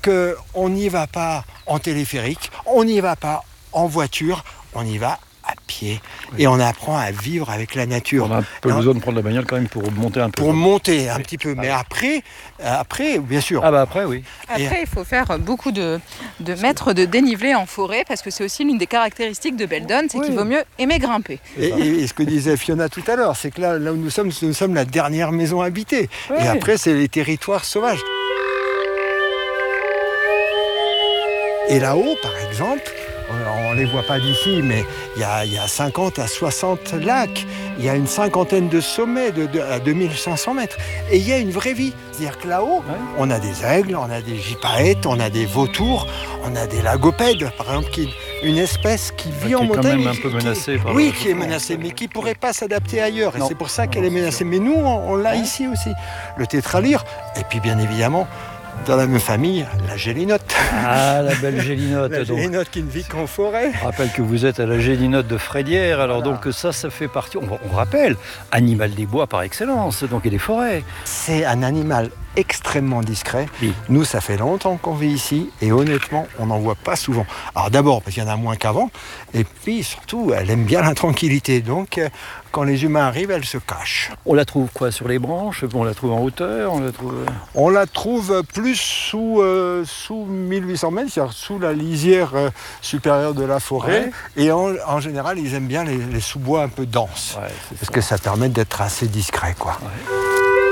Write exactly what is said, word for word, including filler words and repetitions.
qu'on n'y va pas en téléphérique, on n'y va pas en voiture, on y va à pied. Oui. Et on apprend à vivre avec la nature. On a un peu besoin de prendre la bagnole quand même pour monter un peu. Pour monter un oui. petit peu. Ah, mais oui. après, après, bien sûr. Ah bah après, oui. Après, il faut faire beaucoup de, de mètres de dénivelé en forêt, parce que c'est aussi l'une des caractéristiques de Beldon, c'est oui. qu'il vaut mieux aimer grimper. Et, et, et ce que disait Fiona tout à l'heure, c'est que là, là où nous sommes, nous sommes la dernière maison habitée. Oui. Et après, c'est les territoires sauvages. Et là-haut, par exemple, on ne les voit pas d'ici, mais il y a, y a cinquante à soixante lacs. Il y a une cinquantaine de sommets de, de, à deux mille cinq cents mètres. Et il y a une vraie vie. C'est-à-dire que là-haut, ouais. on a des aigles, on a des gypaètes, on a des vautours, on a des lagopèdes, par exemple, qui est une espèce qui vit ouais, en montagne. Qui est quand même un peu menacée. Qui, par oui, qui est menacée, mais qui ne pourrait pas s'adapter ailleurs. Et non. c'est pour ça qu'elle non, est menacée. Mais nous, on, on l'a ouais. ici aussi. Le tétralyre, et puis bien évidemment, dans la même famille, la gélinote. Ah, la belle gélinote. La gélinote qui ne vit qu'en forêt. Je rappelle que vous êtes à la gélinote de Frédière. Alors voilà. donc ça, ça fait partie, on, on rappelle, animal des bois par excellence, donc et des forêts. C'est un animal extrêmement discret. Oui. Nous, ça fait longtemps qu'on vit ici et honnêtement, on n'en voit pas souvent. Alors d'abord, parce qu'il y en a moins qu'avant, et puis surtout, elle aime bien la tranquillité. Donc, quand les humains arrivent, elle se cache. On la trouve quoi, sur les branches? On la trouve en hauteur? On la trouve, on la trouve plus sous, euh, sous mille huit cents mètres, c'est-à-dire sous la lisière euh, supérieure de la forêt. Ouais. Et en, en général, ils aiment bien les, les sous-bois un peu denses. Ouais, parce ça. que ça permet d'être assez discret, quoi. Ouais.